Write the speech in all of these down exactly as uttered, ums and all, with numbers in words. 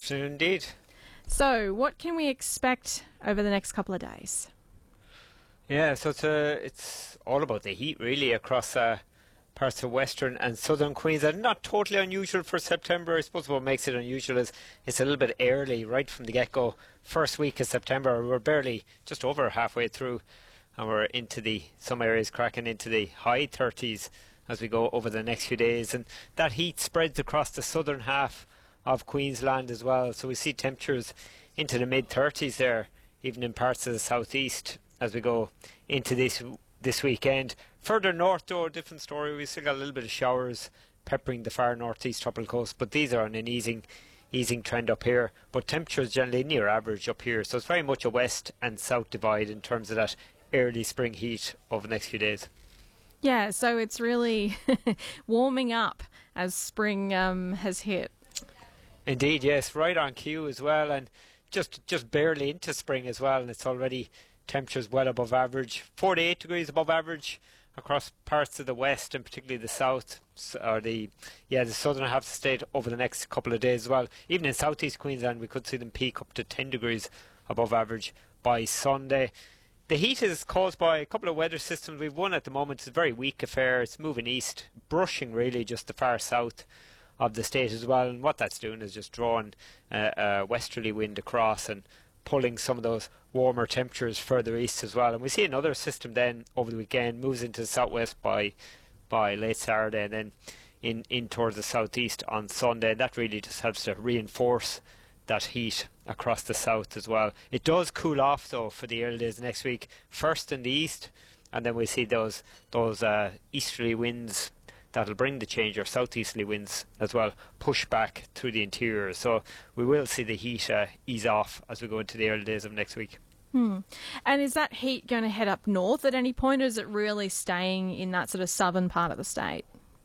afternoon indeed. So, what can we expect over the next couple of days? Yeah, so it's, uh, it's all about the heat really across uh, parts of western and southern Queensland. Not totally unusual for September. I suppose what makes it unusual is it's a little bit early, right from the get-go. First week of September, we're barely just over halfway through, and we're into the, some areas cracking into the high thirties as we go over the next few days. And that heat spreads across the southern half of Queensland as well. So we see temperatures into the mid thirties there, even in parts of the southeast as we go into this this weekend. Further north though, a different story. We've still got a little bit of showers peppering the far northeast tropical coast, but these are on an easing easing trend up here. But temperatures generally near average up here. So it's very much a west and south divide in terms of that early spring heat over the next few days. Yeah, so it's really warming up as spring um, has hit. Indeed, yes, right on cue as well, and just just barely into spring as well, and it's already temperatures well above average, forty-eight degrees above average across parts of the west and particularly the south, or the yeah the southern half of the state over the next couple of days as well. Even in southeast Queensland, we could see them peak up to ten degrees above average by Sunday. The heat is caused by a couple of weather systems. We've one at the moment. It's a very weak affair. It's moving east, brushing really just the far south of the state as well. And what that's doing is just drawing uh, a westerly wind across and pulling some of those warmer temperatures further east as well. And we see another system then over the weekend moves into the southwest by by late Saturday and then in, in towards the southeast on Sunday. And that really just helps to reinforce that heat across the south as well. It does cool off though for the early days next week, first in the east, and then we see those those uh, easterly winds that'll bring the change, or southeasterly winds as well, push back through the interior. So we will see the heat uh, ease off as we go into the early days of next week. Hmm. And is that heat going to head up north at any point, or is it really staying in that sort of southern part of the state?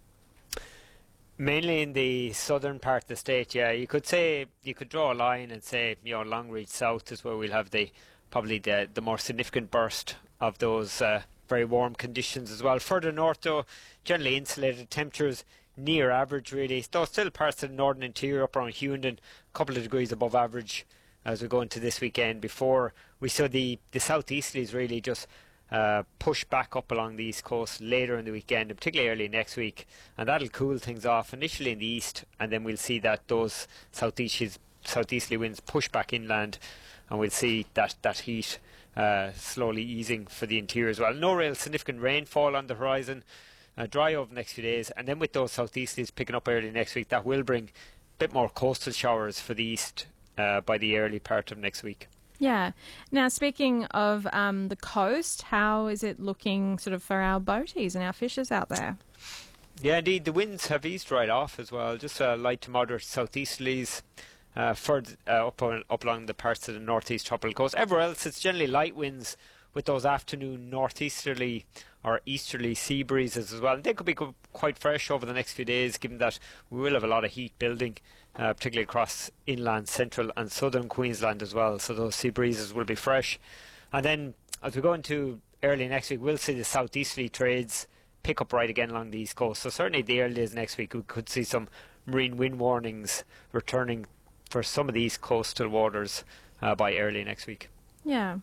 Mainly in the southern part of the state, yeah. You could say, you could draw a line and say, you know, Longreach South is where we'll have the probably the, the more significant burst of those uh, very warm conditions as well. Further north though, generally insulated, temperatures near average really. Though still parts of the northern interior up around Hughenden, a couple of degrees above average as we go into this weekend, before we saw the, the southeasterlies really just Uh, push back up along the east coast later in the weekend, and particularly early next week, and that'll cool things off initially in the east, and then we'll see that those southeast southeasterly winds push back inland, and we'll see that that heat uh, slowly easing for the interior as well. No real significant rainfall on the horizon, uh, dry over the next few days, and then with those southeasterlies picking up early next week, that will bring a bit more coastal showers for the east uh, by the early part of next week. Yeah. Now, speaking of um, the coast, how is it looking sort of for our boaties and our fishers out there? Yeah, indeed, the winds have eased right off as well. Just uh, light to moderate southeasterlies uh, further uh, up, on, up along the parts of the northeast tropical coast. Everywhere else, it's generally light winds with those afternoon northeasterly or easterly sea breezes as well. And they could be quite fresh over the next few days, given that we will have a lot of heat building, uh, particularly across inland, central and southern Queensland as well. So those sea breezes will be fresh. And then as we go into early next week, we'll see the southeasterly trades pick up right again along the east coast. So certainly the early days next week, we could see some marine wind warnings returning for some of these coastal waters uh, by early next week. Yeah.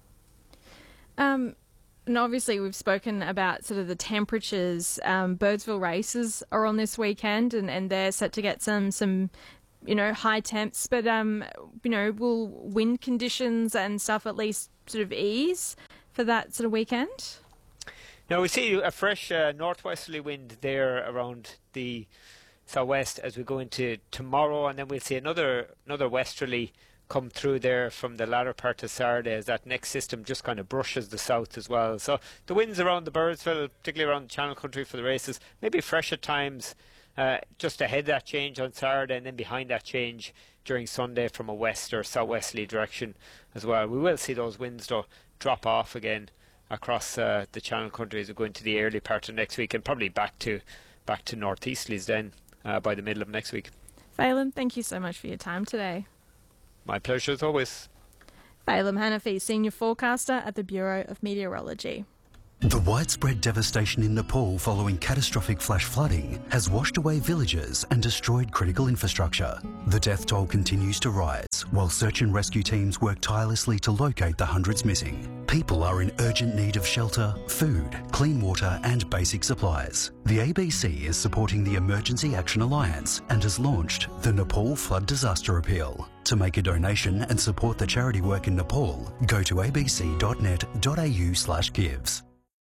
Um, and obviously we've spoken about sort of the temperatures. Um, Birdsville races are on this weekend, and, and they're set to get some, some, you know, high temps. But, um, you know, will wind conditions and stuff at least sort of ease for that sort of weekend? Now we see a fresh uh, northwesterly wind there around the southwest as we go into tomorrow, and then we'll see another another westerly come through there from the latter part of Saturday as that next system just kind of brushes the south as well. So the winds around the Birdsville, particularly around the Channel Country for the races, maybe fresh at times uh, just ahead of that change on Saturday, and then behind that change during Sunday from a west or southwesterly direction as well. We will see those winds though drop off again across uh, the Channel Country as we go into the early part of next week, and probably back to back to northeasterlies then uh, by the middle of next week. Phelim, thank you so much for your time today. My pleasure as always. Phelim Hanafi, Senior Forecaster at the Bureau of Meteorology. The widespread devastation in Nepal following catastrophic flash flooding has washed away villages and destroyed critical infrastructure. The death toll continues to rise, while search and rescue teams work tirelessly to locate the hundreds missing. People are in urgent need of shelter, food, clean water and basic supplies. The A B C is supporting the Emergency Action Alliance and has launched the Nepal Flood Disaster Appeal. To make a donation and support the charity work in Nepal, go to abc.net.au slash gives.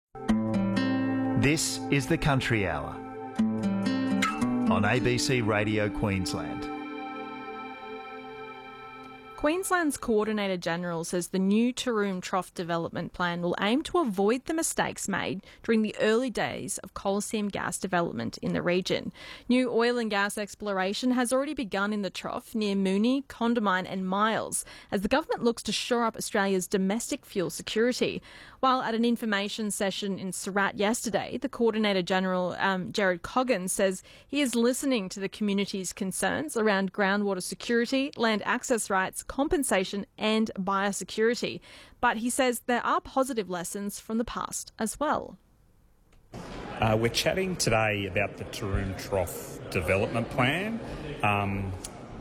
This is the Country Hour on A B C Radio Queensland. Queensland's Coordinator General says the new Taroom Trough development plan will aim to avoid the mistakes made during the early days of coal seam gas development in the region. New oil and gas exploration has already begun in the trough near Moonee, Condamine and Miles as the government looks to shore up Australia's domestic fuel security. While at an information session in Surat yesterday, the Coordinator General, um, Jared Coggan, says he is listening to the community's concerns around groundwater security, land access rights, compensation and biosecurity. But he says there are positive lessons from the past as well. Uh, we're chatting today about the Taroom Trough development plan. Um,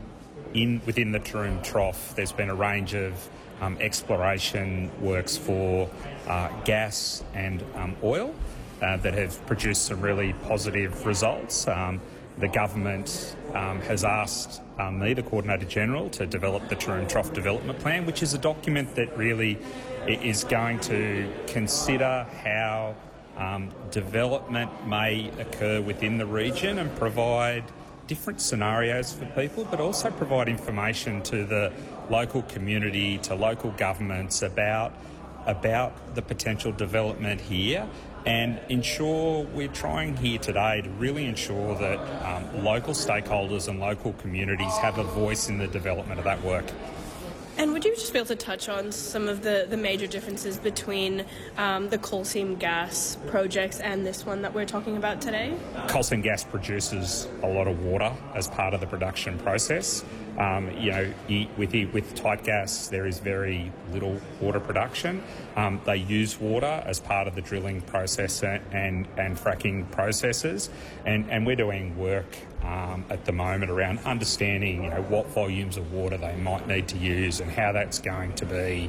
in within the Taroom Trough, there's been a range of um, exploration works for uh, gas and um, oil uh, that have produced some really positive results. Um, the government um, has asked um, me, the Coordinator General, to develop the Taroom Trough Development Plan, which is a document that really is going to consider how um, development may occur within the region and provide different scenarios for people, but also provide information to the local community, to local governments about about the potential development here, and ensure we're trying here today to really ensure that um, local stakeholders and local communities have a voice in the development of that work. And would you just be able to touch on some of the, the major differences between um, the coal seam gas projects and this one that we're talking about today? Coal seam gas produces a lot of water as part of the production process. Um, you know, with with tight gas, there is very little water production. Um, they use water as part of the drilling process and and fracking processes, and and we're doing work um, at the moment around understanding, you know, what volumes of water they might need to use and how that's going to be,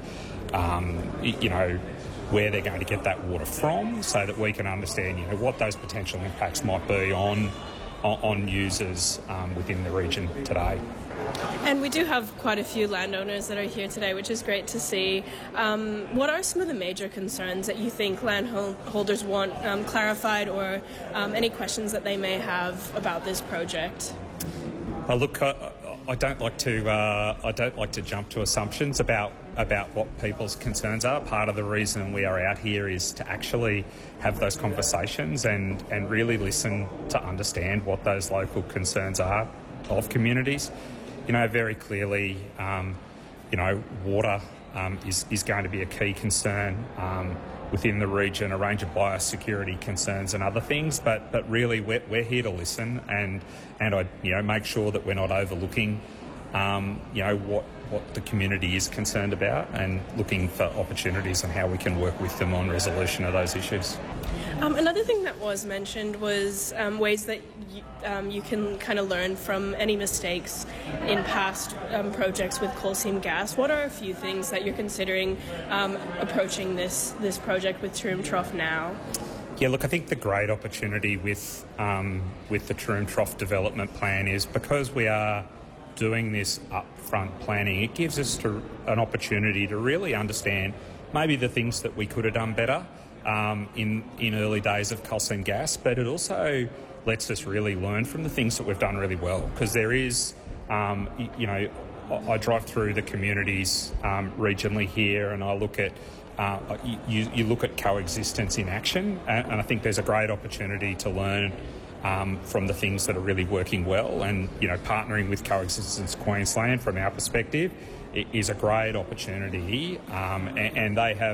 um, you know, where they're going to get that water from, so that we can understand, you know, what those potential impacts might be on on, on users um, within the region today. And we do have quite a few landowners that are here today, which is great to see. Um, what are some of the major concerns that you think landholders want um, clarified, or um, any questions that they may have about this project? Uh, look, I, I don't like to uh, I don't like to jump to assumptions about about what people's concerns are. Part of the reason we are out here is to actually have those conversations and, and really listen to understand what those local concerns are of communities. You know, very clearly, um, you know, water um, is, is going to be a key concern um, within the region, a range of biosecurity concerns and other things, but but really we're, we're here to listen and, and I, you know, make sure that we're not overlooking, um, you know, what, what the community is concerned about and looking for opportunities and how we can work with them on resolution of those issues. Um, another thing that was mentioned was um, ways that you, um, you can kind of learn from any mistakes in past um, projects with coal seam gas. What are a few things that you're considering um, approaching this this project with Taroom Trough now? Yeah, look, I think the great opportunity with um, with the Taroom Trough development plan is because we are doing this upfront planning, it gives us to, an opportunity to really understand maybe the things that we could have done better Um, in, in early days of coal seam gas, but it also lets us really learn from the things that we've done really well, because there is, um, you, you know, I, I drive through the communities um, regionally here and I look at, uh, you, you look at coexistence in action, and, and I think there's a great opportunity to learn um, from the things that are really working well, and, you know, partnering with Coexistence Queensland from our perspective is a great opportunity, um, and, and they have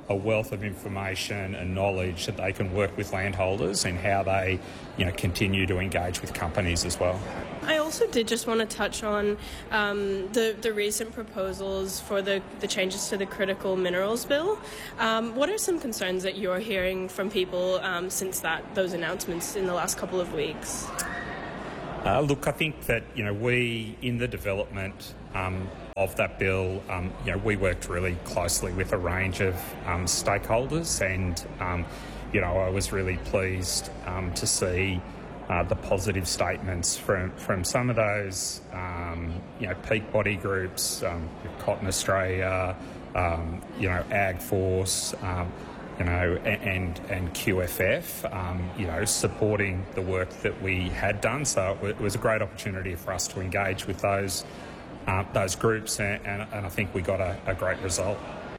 a wealth of information and knowledge that they can work with landholders and how they, you know, continue to engage with companies as well. I also did just want to touch on um, the, the recent proposals for the, the changes to the Critical Minerals Bill. Um, what are some concerns that you're hearing from people um, since that those announcements in the last couple of weeks? Uh, look, I think that, you know, we, in the development um, of that bill, um, you know, we worked really closely with a range of um, stakeholders, and, um, you know, I was really pleased um, to see uh, the positive statements from, from some of those, um, you know, peak body groups, um, Cotton Australia, um, you know, Ag Force, um, you know, and and Q F F, um, you know, supporting the work that we had done. So it was a great opportunity for us to engage with those uh, those groups, and, and, and I think we got a, a great result.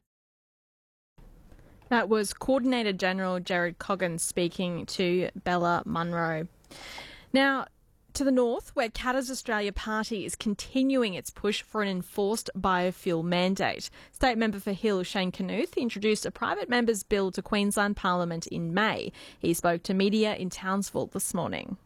That was Coordinator General Jared Coggins speaking to Bella Munro. Now, to the north, where Katter's Australia Party is continuing its push for an enforced biofuel mandate. State Member for Hill, Shane Knuth, introduced a private member's bill to Queensland Parliament in May. He spoke to media in Townsville this morning.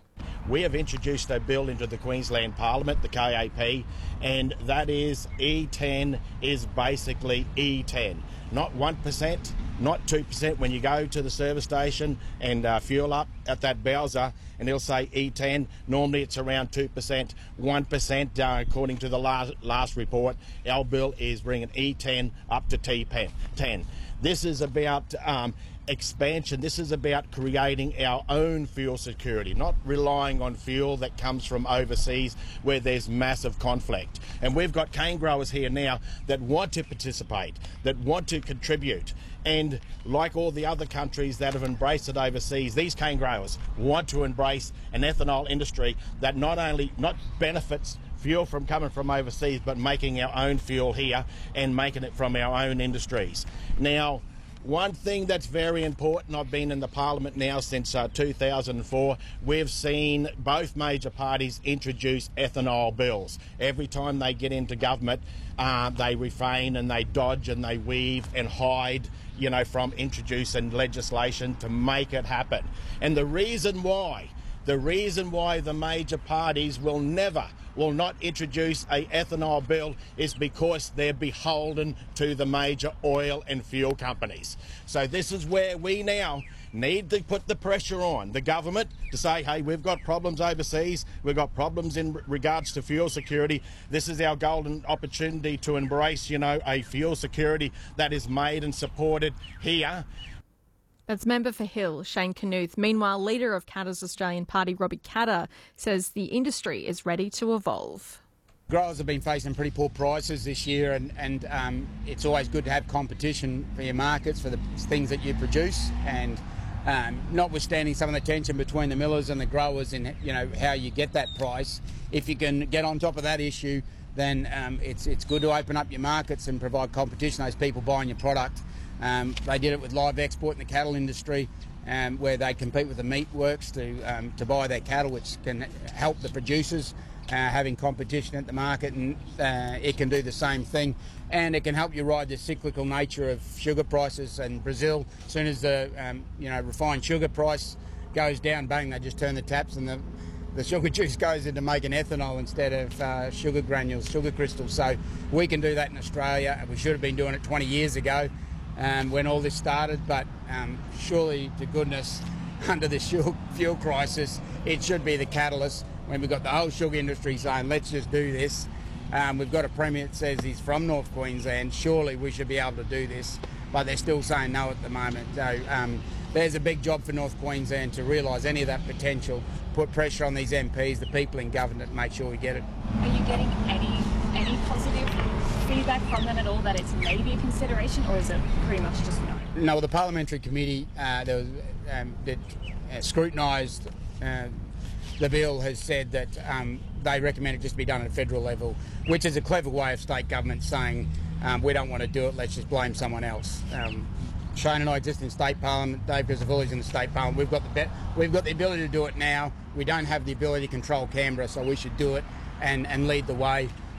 We have introduced a bill into the Queensland Parliament, the K A P, and that is E ten is basically E ten. Not one percent, not two percent. When you go to the service station and uh, fuel up at that Bowser and it'll say E ten, normally it's around two percent, one percent uh, according to the last, last report. Our bill is bringing E ten up to T ten. This is about um, expansion. This is about creating our own fuel security, not relying on fuel that comes from overseas where there's massive conflict. And we've got cane growers here now that want to participate, that want to contribute. And like all the other countries that have embraced it overseas, these cane growers want to embrace an ethanol industry that not only not benefits fuel from coming from overseas, but making our own fuel here and making it from our own industries. Now, one thing that's very important, I've been in the Parliament now since uh, two thousand four, we've seen both major parties introduce ethanol bills. Every time they get into government, uh, they refrain and they dodge and they weave and hide, you know, from introducing legislation to make it happen. And the reason why, the reason why the major parties will never, will not introduce a ethanol bill is because they're beholden to the major oil and fuel companies. So this is where we now need to put the pressure on the government to say, hey, we've got problems overseas, we've got problems in regards to fuel security. This is our golden opportunity to embrace, you know, a fuel security that is made and supported here. That's Member for Hill, Shane Knuth. Meanwhile, leader of Katter's Australian Party, Robbie Katter, says the industry is ready to evolve. Growers have been facing pretty poor prices this year, and, and um, it's always good to have competition for your markets, for the things that you produce, and um, notwithstanding some of the tension between the millers and the growers and, you know, how you get that price, if you can get on top of that issue, then um, it's, it's good to open up your markets and provide competition to those people buying your product. Um, they did it with live export in the cattle industry, um, where they compete with the meat works to um, to buy their cattle, which can help the producers uh, having competition at the market, and uh, it can do the same thing, and it can help you ride the cyclical nature of sugar prices. And Brazil, as soon as the um, you know refined sugar price goes down, bang, they just turn the taps and the the sugar juice goes into making ethanol instead of uh, sugar granules, sugar crystals. So we can do that in Australia. We should have been doing it twenty years ago. Um, when all this started, but um, surely to goodness, under the fuel, fuel crisis, it should be the catalyst. When we've got the whole sugar industry saying, let's just do this, um, we've got a Premier that says he's from North Queensland, surely we should be able to do this, but they're still saying no at the moment. So um, there's a big job for North Queensland to realise any of that potential, put pressure on these M Ps, the people in government, to make sure we get it. Are you getting any any positive feedback from them at all that it's maybe a consideration, or is it pretty much just no? No, the parliamentary committee uh, that, was, um, that uh, scrutinised uh, the bill has said that um, they recommend it just be done at a federal level, which is a clever way of state government saying um, we don't want to do it, let's just blame someone else. Um, Shane and I exist in state parliament. Dave Crisafulli's in the state parliament. We've got the be- we've got the ability to do it now. We don't have the ability to control Canberra, so we should do it and, and lead the way.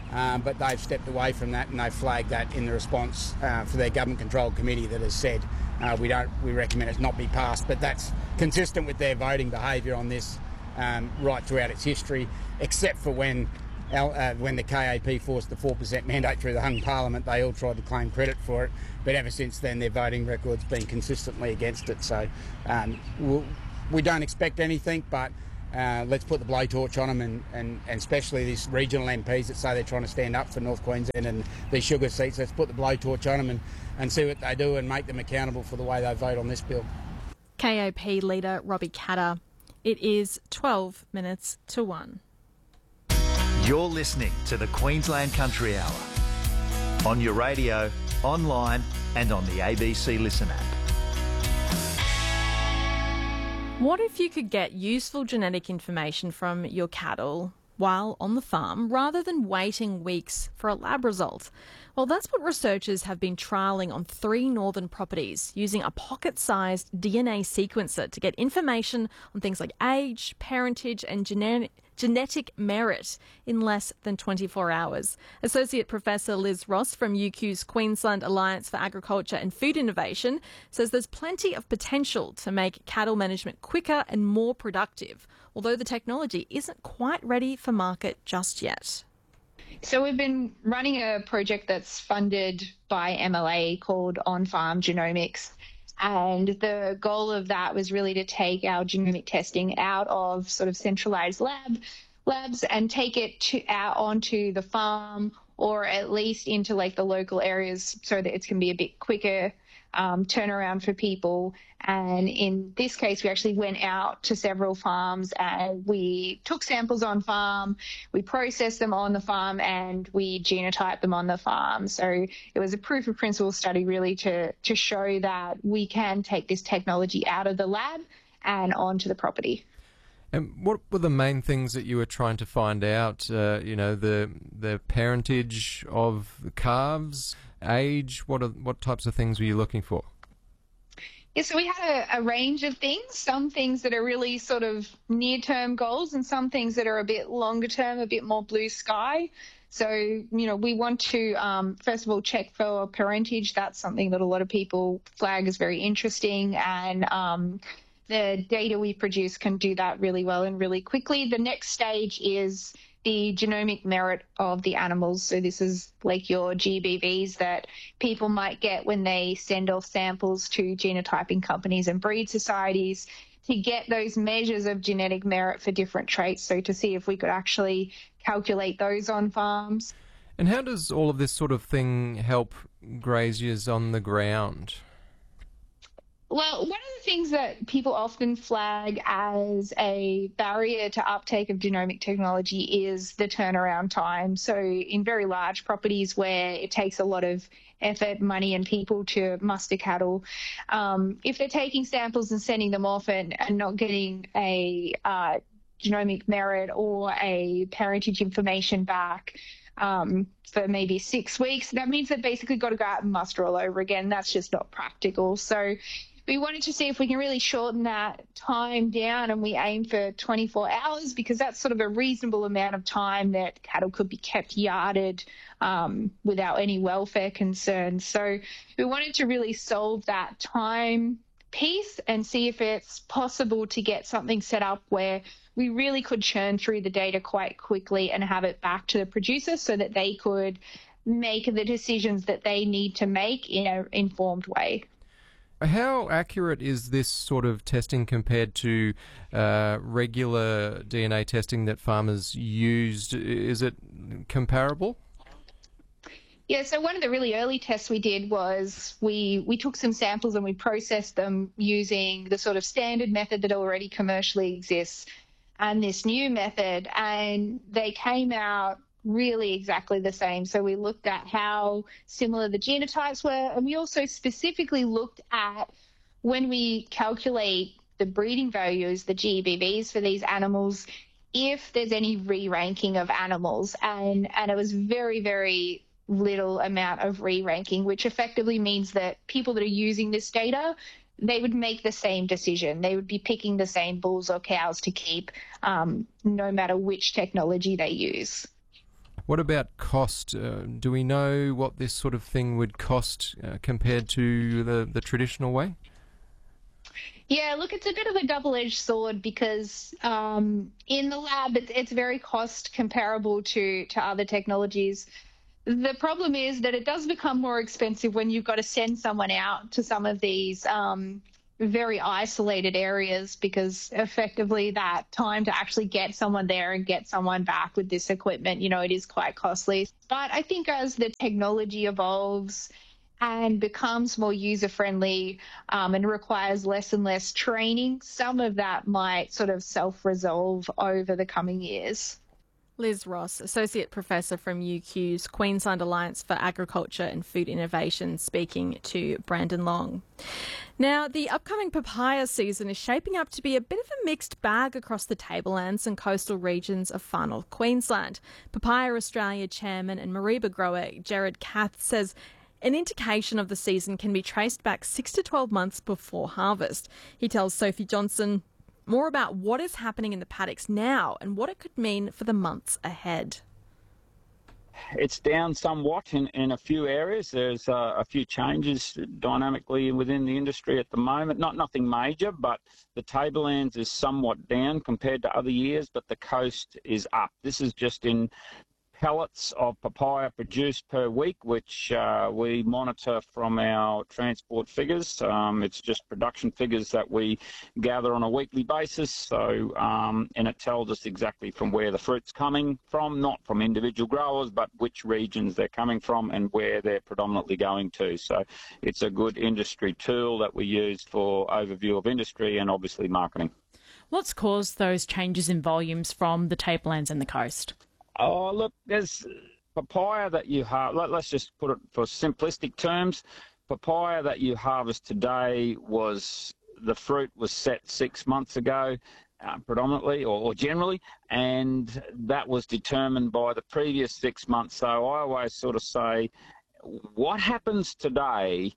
Um, but they've stepped away from that, and they've flagged that in the response uh, for their government control committee that has said uh, we don't we recommend it not be passed. But that's consistent with their voting behaviour on this um, right throughout its history, except for when uh, when the K A P forced the four percent mandate through the Hung Parliament. They all tried to claim credit for it, but ever since then their voting record's been consistently against it. So um, we'll, we don't expect anything, but Uh, let's put the blowtorch on them, and, and, and especially these regional M Ps that say they're trying to stand up for North Queensland and these sugar seats. Let's put the blowtorch on them and, and see what they do and make them accountable for the way they vote on this bill. K A P leader Robbie Katter. It is twelve minutes to one. You're listening to the Queensland Country Hour on your radio, online and on the A B C Listen app. What if you could get useful genetic information from your cattle while on the farm rather than waiting weeks for a lab result? Well, that's what researchers have been trialling on three northern properties using a pocket-sized D N A sequencer to get information on things like age, parentage and genetic genetic merit in less than twenty-four hours. Associate Professor Liz Ross from U Q's Queensland Alliance for Agriculture and Food Innovation says there's plenty of potential to make cattle management quicker and more productive, although the technology isn't quite ready for market just yet. So we've been running a project that's funded by M L A called On-Farm Genomics. And the goal of that was really to take our genomic testing out of sort of centralised lab labs and take it to out onto the farm, or at least into like the local areas, so that it can be a bit quicker um, turnaround for people. And in this case, we actually went out to several farms and we took samples on farm, we processed them on the farm, and we genotyped them on the farm. So it was a proof of principle study really to, to show that we can take this technology out of the lab and onto the property. And what were the main things that you were trying to find out? Uh, you know, the the parentage of the calves, age. What are, what types of things were you looking for? Yeah, so we had a, a range of things. Some things that are really sort of near-term goals, and some things that are a bit longer term, a bit more blue sky. So, you know, we want to, um, first of all, check for parentage. That's something that a lot of people flag as very interesting, and um, the data we produce can do that really well and really quickly. The next stage is the genomic merit of the animals. So this is like your G B Vs that people might get when they send off samples to genotyping companies and breed societies to get those measures of genetic merit for different traits. So to see if we could actually calculate those on farms. And how does all of this sort of thing help graziers on the ground? Well, one of the things that people often flag as a barrier to uptake of genomic technology is the turnaround time. So in very large properties where it takes a lot of effort, money and people to muster cattle, um, if they're taking samples and sending them off and, and not getting a uh, genomic merit or a parentage information back um, for maybe six weeks, that means they've basically got to go out and muster all over again. That's just not practical. So we wanted to see if we can really shorten that time down, and we aim for twenty-four hours because that's sort of a reasonable amount of time that cattle could be kept yarded um, without any welfare concerns. So we wanted to really solve that time piece and see if it's possible to get something set up where we really could churn through the data quite quickly and have it back to the producer so that they could make the decisions that they need to make in an informed way. How accurate is this sort of testing compared to uh, regular D N A testing that farmers used? Is it comparable? Yeah, so one of the really early tests we did was we, we took some samples and we processed them using the sort of standard method that already commercially exists and this new method, and they came out really exactly the same. So we looked at how similar the genotypes were, and we also specifically looked at when we calculate the breeding values, the G B Vs for these animals, if there's any re-ranking of animals, and, and it was very, very little amount of re-ranking, which effectively means that people that are using this data, they would make the same decision. They would be picking the same bulls or cows to keep, um, no matter which technology they use. What about cost? Uh, do we know what this sort of thing would cost uh, compared to the, the traditional way? Yeah, look, it's a bit of a double-edged sword because um, in the lab, it's, it's very cost comparable to, to other technologies. The problem is that it does become more expensive when you've got to send someone out to some of these um, very isolated areas, because effectively that time to actually get someone there and get someone back with this equipment, you know, it is quite costly. But I think as the technology evolves and becomes more user-friendly um, and requires less and less training, some of that might sort of self-resolve over the coming years. Liz Ross, Associate Professor from U Q's Queensland Alliance for Agriculture and Food Innovation, speaking to Brandon Long. Now, the upcoming papaya season is shaping up to be a bit of a mixed bag across the tablelands and coastal regions of far north Queensland. Papaya Australia Chairman and Mareeba grower Gerard Kath says an indication of the season can be traced back six to twelve months before harvest. He tells Sophie Johnson more about what is happening in the paddocks now and what it could mean for the months ahead. It's down somewhat in, in a few areas. There's uh, a few changes dynamically within the industry at the moment. Not nothing major, but the tablelands is somewhat down compared to other years, but the coast is up. This is just in pellets of papaya produced per week, which uh, we monitor from our transport figures. Um, it's just production figures that we gather on a weekly basis. So, um, and it tells us exactly from where the fruit's coming from, not from individual growers, but which regions they're coming from and where they're predominantly going to. So it's a good industry tool that we use for overview of industry and obviously marketing. What's caused those changes in volumes from the tablelands and the coast? Oh, look, there's papaya that you have. Let, let's just put it for simplistic terms. Papaya that you harvest today was, the fruit was set six months ago, uh, predominantly or, or generally, and that was determined by the previous six months. So I always sort of say, what happens today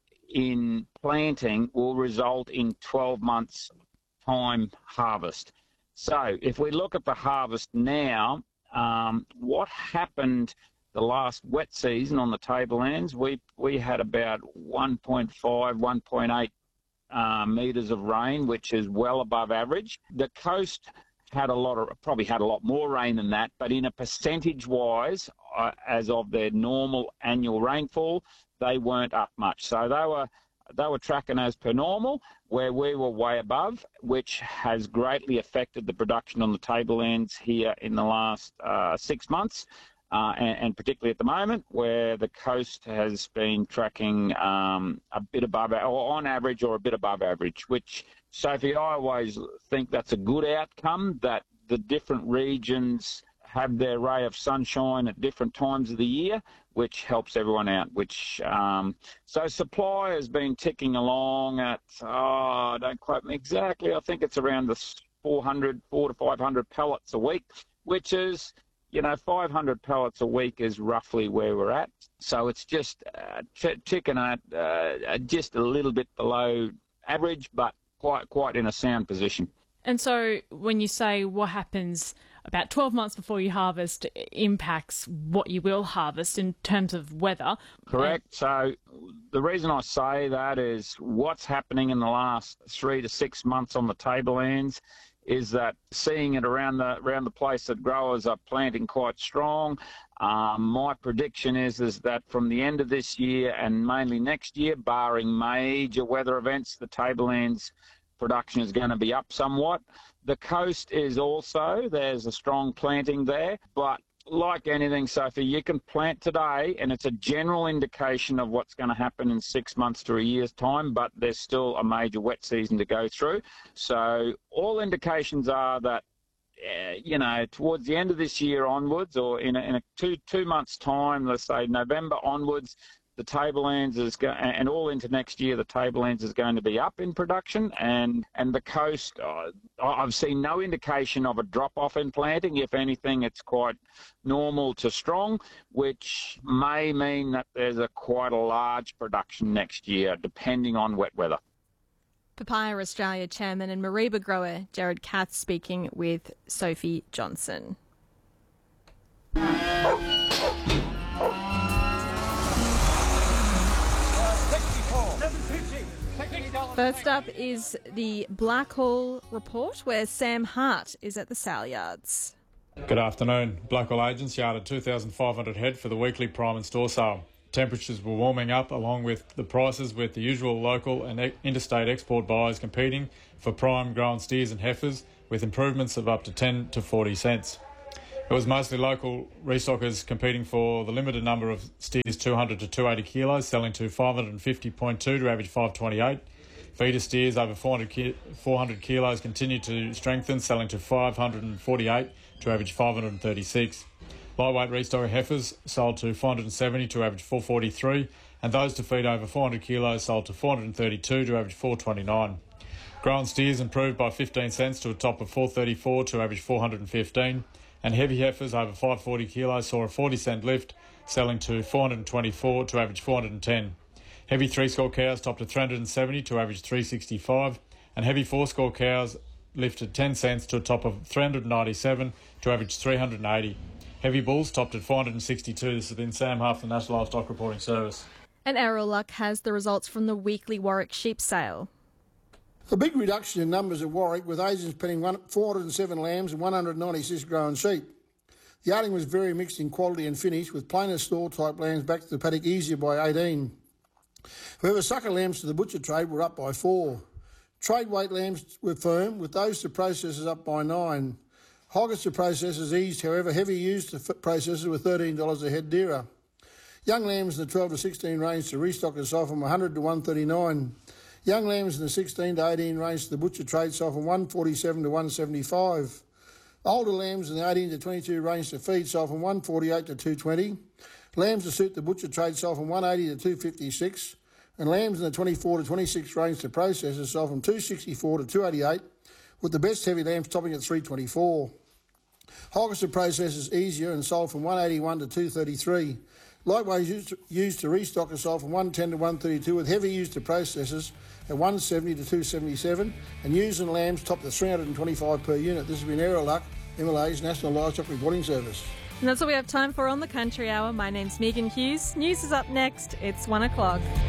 in planting will result in twelve months time harvest. So if we look at the harvest now, Um, what happened the last wet season on the tablelands, we we had about one point five, one point eight uh, metres of rain, which is well above average. The coast had a lot of, probably had a lot more rain than that, but in a percentage-wise, uh, as of their normal annual rainfall, they weren't up much. So they were they were tracking as per normal, where we were way above, which has greatly affected the production on the tablelands here in the last uh, six months, uh, and, and particularly at the moment, where the coast has been tracking um, a bit above, or on average, or a bit above average, which, Sophie, I always think that's a good outcome, that the different regions have their ray of sunshine at different times of the year, which helps everyone out. Which um, so supply has been ticking along at, oh, don't quote me exactly, I think it's around the four hundred, four to five hundred pellets a week, which is, you know, five hundred pellets a week is roughly where we're at. So it's just uh, t- ticking at uh, just a little bit below average, but quite quite in a sound position. And so when you say what happens about twelve months before you harvest impacts what you will harvest in terms of weather. Correct. So the reason I say that is what's happening in the last three to six months on the tablelands is that seeing it around the around the place that growers are planting quite strong. Um, my prediction is is that from the end of this year and mainly next year, barring major weather events, the tablelands production is going to be up somewhat. The coast is also, there's a strong planting there, but like anything, Sophie, you can plant today and it's a general indication of what's going to happen in six months to a year's time, but there's still a major wet season to go through. So all indications are that, uh, you know, towards the end of this year onwards, or in a, in a two, two months' time, let's say November onwards, the tablelands is go- and all into next year, the tablelands is going to be up in production, and and the coast. Uh, I've seen no indication of a drop off in planting. If anything, it's quite normal to strong, which may mean that there's a quite a large production next year, depending on wet weather. Papaya Australia Chairman and Mareeba grower Gerard Kath speaking with Sophie Johnson. First up is the Blackhall report, where Sam Hart is at the sale yards. Good afternoon. Blackhall agents yarded two thousand five hundred head for the weekly prime and store sale. Temperatures were warming up along with the prices, with the usual local and interstate export buyers competing for prime grown steers and heifers, with improvements of up to ten to forty cents. It was mostly local restockers competing for the limited number of steers two hundred to two hundred eighty kilos, selling to five hundred fifty point two to average five twenty-eight. Feeder steers over four hundred, ki- four hundred kilos continued to strengthen, selling to five hundred forty-eight to average five hundred thirty-six. Lightweight restocker heifers sold to four hundred seventy to average four forty-three, and those to feed over four hundred kilos sold to four hundred thirty-two to average four twenty-nine. Grown steers improved by fifteen cents to a top of four thirty-four to average four hundred fifteen, and heavy heifers over five hundred forty kilos saw a forty cent lift, selling to four hundred twenty-four to average four hundred ten. Heavy three-score cows topped at three hundred seventy to average three hundred sixty-five, and heavy four-score cows lifted ten cents to a top of three hundred ninety-seven to average three hundred eighty. Heavy bulls topped at four hundred sixty-two. This has been Sam Hart from the National Livestock Reporting Service. And Errol Luck has the results from the weekly Warwick sheep sale. A big reduction in numbers at Warwick, with agents penning one, four hundred seven lambs and one hundred ninety-six grown sheep. The yarding was very mixed in quality and finish, with plainer store-type lambs back to the paddock easier by eighteen. However, sucker lambs to the butcher trade were up by four. Trade weight lambs were firm, with those to processors up by nine. Hoggers to processors eased, however, heavy used to processors were thirteen dollars a head dearer. Young lambs in the twelve to sixteen range to restockers sold from one hundred to one thirty-nine. Young lambs in the sixteen to eighteen range to the butcher trade sold from one forty-seven to one seventy-five. Older lambs in the eighteen to twenty-two range to feed sold from one forty-eight to two twenty. Lambs to suit the butcher trade sold from one eighty to two fifty-six. And lambs in the twenty-four to twenty-six range to processors sold from two sixty-four to two eighty-eight, with the best heavy lambs topping at three twenty-four. Hoggers to processors easier and sold from one eighty-one to two thirty-three. Lightweight used to, used to restock are sold from one ten to one thirty-two, with heavy used to processors at one seventy to two seventy-seven, and ewes and lambs topped at three hundred twenty-five per unit. This has been Errol Luck, M L A's National Livestock Reporting Service. And that's all we have time for on the Country Hour. My name's Megan Hughes. News is up next. It's one o'clock.